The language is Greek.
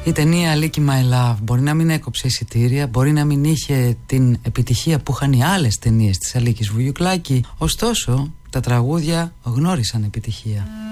Η ταινία Αλίκη My Love μπορεί να μην έκοψε εισιτήρια, μπορεί να μην είχε την επιτυχία που είχαν οι άλλες ταινίες της Αλίκης Βουγιουκλάκη, ωστόσο τα τραγούδια γνώρισαν επιτυχία.